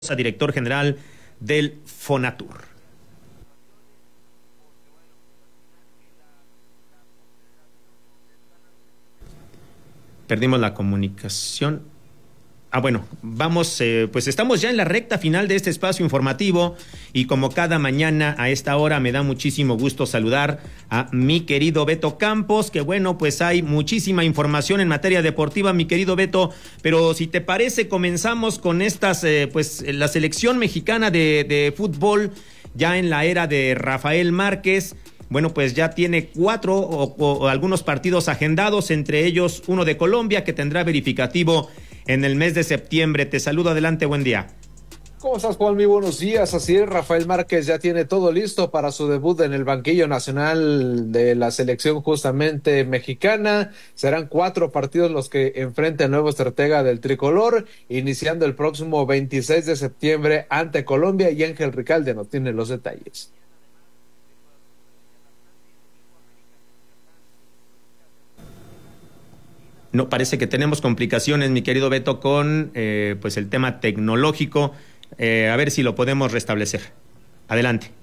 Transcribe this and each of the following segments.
Director general del Fonatur. Perdimos la comunicación. Bueno, vamos, pues estamos ya en la recta final de este espacio informativo y como cada mañana a esta hora me da muchísimo gusto saludar a mi querido Beto Campos, que bueno, pues hay muchísima información en materia deportiva, mi querido Beto, pero si te parece comenzamos con estas, pues la selección mexicana de fútbol ya en la era de Rafael Márquez. Bueno, pues ya tiene 4 o algunos partidos agendados, entre ellos uno de Colombia que tendrá verificativo en el mes de septiembre. Te saludo, adelante, buen día. ¿Cómo estás, Juan? Muy buenos días. Así es, Rafael Márquez ya tiene todo listo para su debut en el banquillo nacional de la selección justamente mexicana. Serán 4 partidos los que enfrenta el nuevo estratega del tricolor, iniciando el próximo 26 de septiembre ante Colombia, y Ángel Ricalde nos tiene los detalles. No, parece que tenemos complicaciones, mi querido Beto, con pues el tema tecnológico. A ver si lo podemos restablecer. Adelante.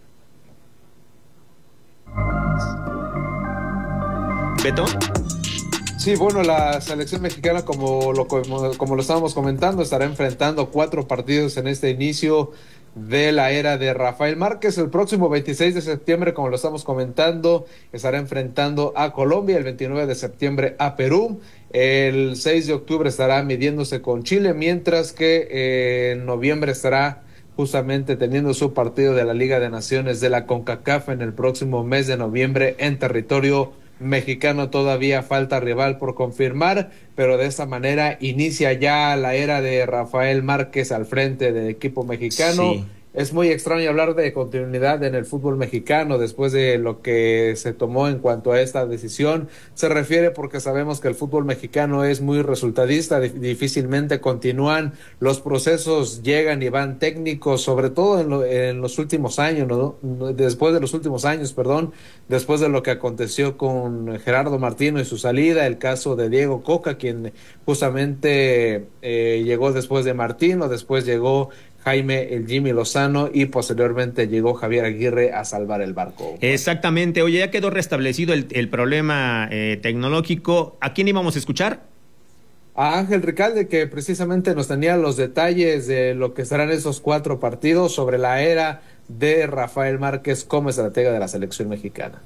¿Beto? Sí, bueno, la selección mexicana, como lo estábamos comentando, estará enfrentando 4 partidos en este inicio de la era de Rafael Márquez. El próximo 26 de septiembre, como lo estamos comentando, estará enfrentando a Colombia, el 29 de septiembre a Perú, el 6 de octubre estará midiéndose con Chile, mientras que en noviembre estará justamente teniendo su partido de la Liga de Naciones de la CONCACAF en el próximo mes de noviembre en territorio mexicano. Todavía falta rival por confirmar, pero de esta manera inicia ya la era de Rafael Márquez al frente del equipo mexicano. Sí. Es muy extraño hablar de continuidad en el fútbol mexicano después de lo que se tomó en cuanto a esta decisión. Se refiere porque sabemos que el fútbol mexicano es muy resultadista, difícilmente continúan los procesos, llegan y van técnicos, sobre todo en los últimos años, ¿no? Después de lo que aconteció con Gerardo Martino y su salida, el caso de Diego Coca, quien justamente llegó después de Martino, después llegó Jaime el Jimmy Lozano y posteriormente llegó Javier Aguirre a salvar el barco. Exactamente. Oye, ya quedó restablecido el problema tecnológico. ¿A quién íbamos a escuchar? A Ángel Ricalde, que precisamente nos tenía los detalles de lo que serán esos 4 partidos sobre la era de Rafael Márquez como estratega de la selección mexicana.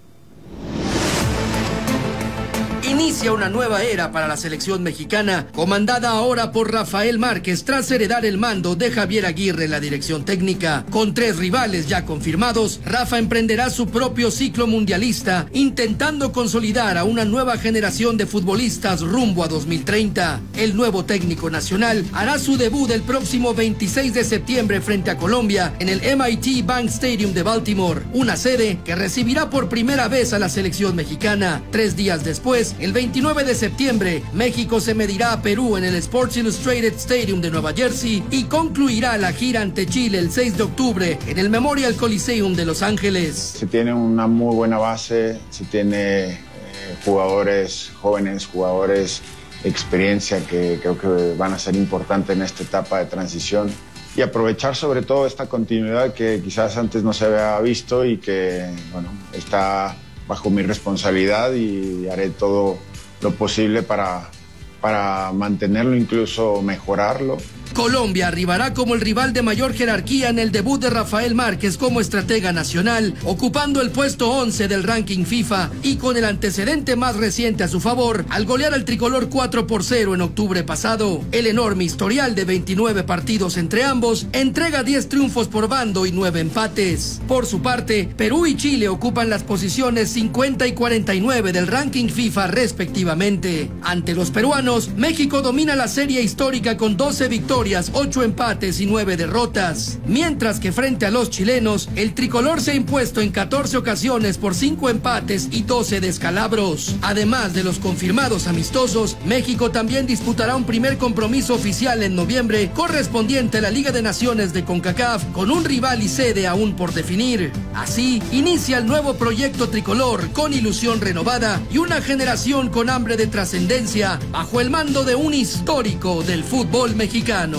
Inicia una nueva era para la selección mexicana, comandada ahora por Rafael Márquez tras heredar el mando de Javier Aguirre en la dirección técnica. Con 3 rivales ya confirmados, Rafa emprenderá su propio ciclo mundialista, intentando consolidar a una nueva generación de futbolistas rumbo a 2030. El nuevo técnico nacional hará su debut el próximo 26 de septiembre frente a Colombia en el MIT Bank Stadium de Baltimore, una sede que recibirá por primera vez a la selección mexicana. 3 días después, el 29 de septiembre, México se medirá a Perú en el Sports Illustrated Stadium de Nueva Jersey y concluirá la gira ante Chile el 6 de octubre en el Memorial Coliseum de Los Ángeles. Se tiene una muy buena base, se tiene jugadores jóvenes, jugadores de experiencia que creo que van a ser importantes en esta etapa de transición y aprovechar sobre todo esta continuidad que quizás antes no se había visto y que, bueno, está bajo mi responsabilidad y haré todo lo posible para mantenerlo, incluso mejorarlo. Colombia arribará como el rival de mayor jerarquía en el debut de Rafael Márquez como estratega nacional, ocupando el puesto 11 del ranking FIFA y con el antecedente más reciente a su favor al golear al tricolor 4-0 en octubre pasado. El enorme historial de 29 partidos entre ambos entrega 10 triunfos por bando y 9 empates. Por su parte, Perú y Chile ocupan las posiciones 50 y 49 del ranking FIFA respectivamente. Ante los peruanos, México domina la serie histórica con 12 victorias, 8 empates y 9 derrotas, mientras que frente a los chilenos, el tricolor se ha impuesto en 14 ocasiones por 5 empates y 12 descalabros. Además de los confirmados amistosos, México también disputará un primer compromiso oficial en noviembre, correspondiente a la Liga de Naciones de CONCACAF, con un rival y sede aún por definir. Así, inicia el nuevo proyecto tricolor, con ilusión renovada y una generación con hambre de trascendencia, bajo el mando de un histórico del fútbol mexicano.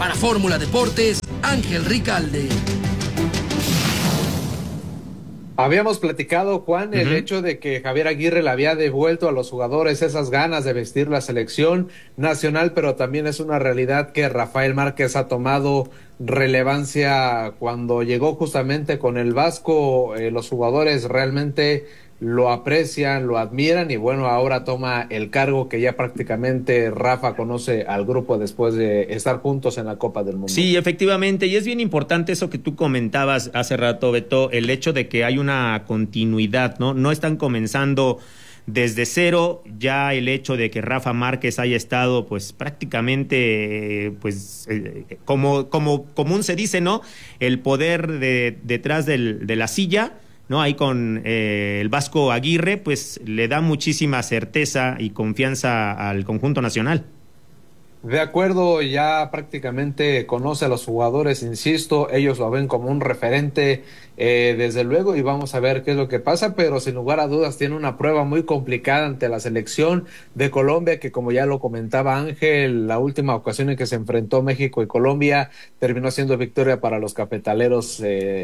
Para Fórmula Deportes, Ángel Ricalde. Habíamos platicado, Juan, el hecho de que Javier Aguirre le había devuelto a los jugadores esas ganas de vestir la selección nacional, pero también es una realidad que Rafael Márquez ha tomado relevancia cuando llegó justamente con el Vasco. Los jugadores realmente lo aprecian, lo admiran y bueno, ahora toma el cargo que ya prácticamente Rafa conoce al grupo después de estar juntos en la Copa del Mundo. Sí, efectivamente, y es bien importante eso que tú comentabas hace rato, Beto, el hecho de que hay una continuidad, ¿no? No están comenzando desde cero, ya el hecho de que Rafa Márquez haya estado pues prácticamente como común se dice, ¿no? El poder detrás de la silla, ¿no? Ahí con el Vasco Aguirre, pues le da muchísima certeza y confianza al conjunto nacional. De acuerdo, ya prácticamente conoce a los jugadores, insisto, ellos lo ven como un referente, desde luego, y vamos a ver qué es lo que pasa, pero sin lugar a dudas tiene una prueba muy complicada ante la selección de Colombia, que como ya lo comentaba Ángel, la última ocasión en que se enfrentó México y Colombia terminó siendo victoria para los cafetaleros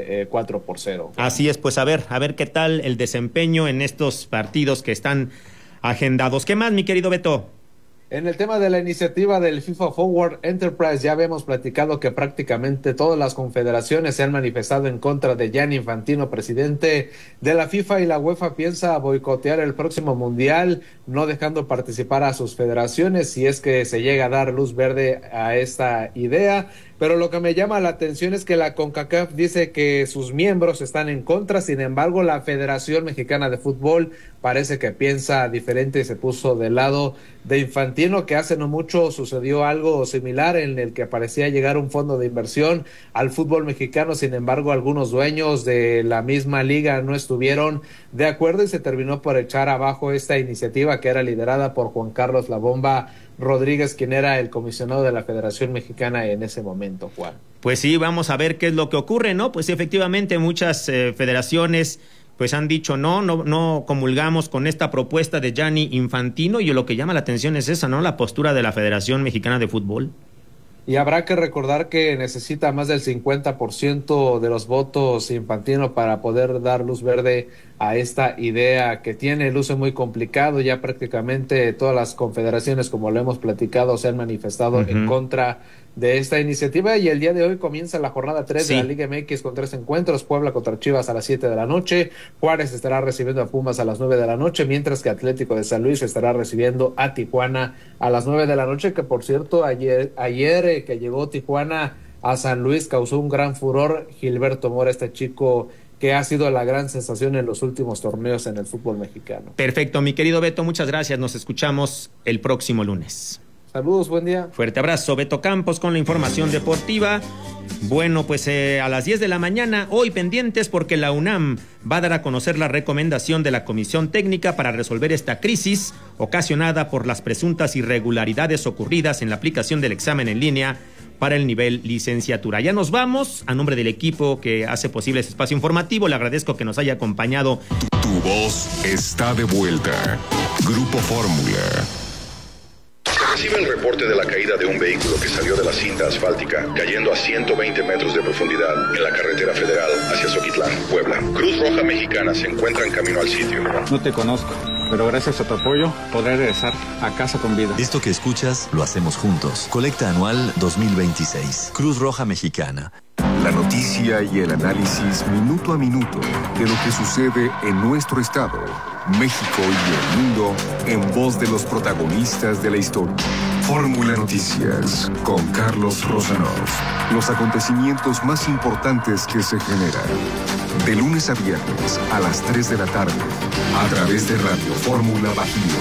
4-0. Así es, pues a ver qué tal el desempeño en estos partidos que están agendados. ¿Qué más, mi querido Beto? En el tema de la iniciativa del FIFA Forward Enterprise, ya habíamos platicado que prácticamente todas las confederaciones se han manifestado en contra de Gianni Infantino, presidente de la FIFA, y la UEFA piensa boicotear el próximo Mundial, no dejando participar a sus federaciones si es que se llega a dar luz verde a esta idea. Pero lo que me llama la atención es que la CONCACAF dice que sus miembros están en contra, sin embargo la Federación Mexicana de Fútbol parece que piensa diferente y se puso del lado de Infantino, que hace no mucho sucedió algo similar en el que parecía llegar un fondo de inversión al fútbol mexicano, sin embargo algunos dueños de la misma liga no estuvieron de acuerdo y se terminó por echar abajo esta iniciativa que era liderada por Juan Carlos La Bomba Rodríguez, quien era el comisionado de la Federación Mexicana en ese momento, Juan. Pues sí, vamos a ver qué es lo que ocurre, ¿no? Pues efectivamente muchas federaciones pues han dicho no comulgamos con esta propuesta de Gianni Infantino, y lo que llama la atención es esa, ¿no? La postura de la Federación Mexicana de Fútbol. Y habrá que recordar que necesita más del 50% de los votos Infantino para poder dar luz verde a esta idea que tiene, luce muy complicado. Ya prácticamente todas las confederaciones, como lo hemos platicado, se han manifestado en contra de esta iniciativa, y el día de hoy comienza la jornada 3 de la Liga MX con 3 encuentros. Puebla contra Chivas a las 7 de la noche, Juárez estará recibiendo a Pumas a las 9 de la noche, mientras que Atlético de San Luis estará recibiendo a Tijuana a las 9 de la noche, que por cierto ayer que llegó Tijuana a San Luis causó un gran furor Gilberto Mora, este chico que ha sido la gran sensación en los últimos torneos en el fútbol mexicano. Perfecto, mi querido Beto, muchas gracias, nos escuchamos el próximo lunes. Saludos, buen día. Fuerte abrazo, Beto Campos con la información deportiva. Bueno, pues a las 10 de la mañana, hoy pendientes porque la UNAM va a dar a conocer la recomendación de la Comisión Técnica para resolver esta crisis ocasionada por las presuntas irregularidades ocurridas en la aplicación del examen en línea para el nivel licenciatura. Ya nos vamos. A nombre del equipo que hace posible este espacio informativo, le agradezco que nos haya acompañado. Tu voz está de vuelta. Grupo Fórmula. Recibe el reporte de la caída de un vehículo que salió de la cinta asfáltica, cayendo a 120 metros de profundidad en la carretera federal hacia Zoquitlán, Puebla. Cruz Roja Mexicana se encuentra en camino al sitio. No te conozco, pero gracias a tu apoyo podré regresar a casa con vida. Esto que escuchas lo hacemos juntos. Colecta Anual 2026. Cruz Roja Mexicana. La noticia y el análisis minuto a minuto de lo que sucede en nuestro estado, México y el mundo en voz de los protagonistas de la historia. Fórmula Noticias con Carlos Rosanov. Los acontecimientos más importantes que se generan. De lunes a viernes a las 3 de la tarde a través de Radio Fórmula Bajío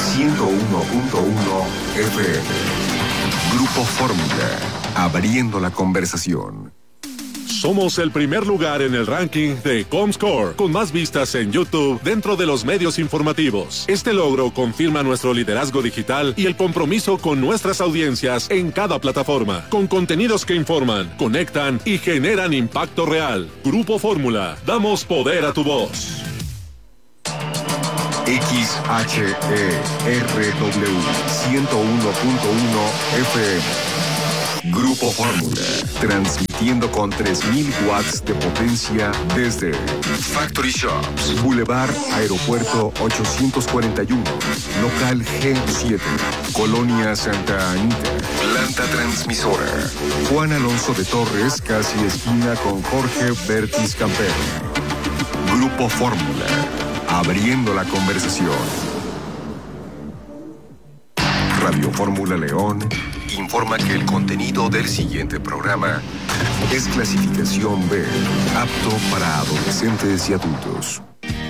101.1 FM. Grupo Fórmula, abriendo la conversación. Somos el primer lugar en el ranking de Comscore, con más vistas en YouTube dentro de los medios informativos. Este logro confirma nuestro liderazgo digital y el compromiso con nuestras audiencias en cada plataforma, con contenidos que informan, conectan y generan impacto real. Grupo Fórmula, damos poder a tu voz. XHERW 101.1 FM. Grupo Fórmula, transmitiendo con 3,000 watts de potencia desde Factory Shops, Boulevard Aeropuerto 841, local G7, Colonia Santa Anita, planta transmisora. Juan Alonso de Torres, casi esquina con Jorge Bertis Campero. Grupo Fórmula, abriendo la conversación. Radio Fórmula León informa que el contenido del siguiente programa es clasificación B, apto para adolescentes y adultos.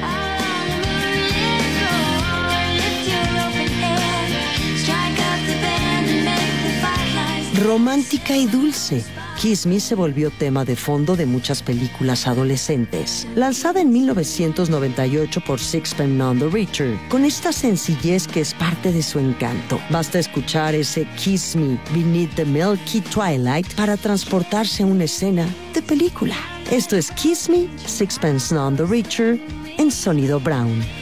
Romántica y dulce, Kiss Me se volvió tema de fondo de muchas películas adolescentes. Lanzada en 1998 por Sixpence None the Richer, con esta sencillez que es parte de su encanto. Basta escuchar ese Kiss Me Beneath the Milky Twilight para transportarse a una escena de película. Esto es Kiss Me, Sixpence None the Richer, en Sonido Brown.